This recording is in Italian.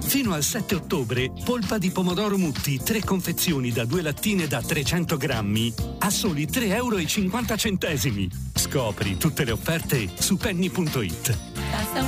Fino al 7 ottobre, polpa di pomodoro Mutti, 3 confezioni da 2 lattine da 300 grammi, a soli 3,50 euro. Scopri tutte le offerte su penny.it. Basta